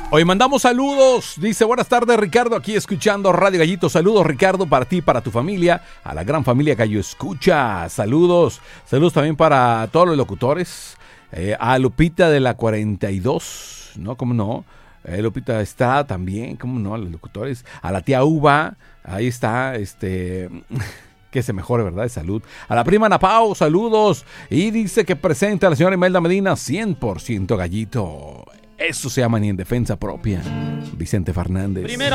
Hoy mandamos saludos, dice buenas tardes Ricardo, aquí escuchando Radio Gallito. Saludos Ricardo para ti, para tu familia, a la gran familia Gallo Escucha. Saludos también para todos los locutores, a Lupita de la 42, ¿no? ¿Cómo no? Lupita Estrada también, ¿cómo no? A los locutores, a la tía Uva, ahí está, que se mejore, ¿verdad? De salud. A la prima Ana Pao, saludos. Y dice que presenta a la señora Imelda Medina, 100% Gallito. Eso se llama ni en defensa propia. Vicente Fernández.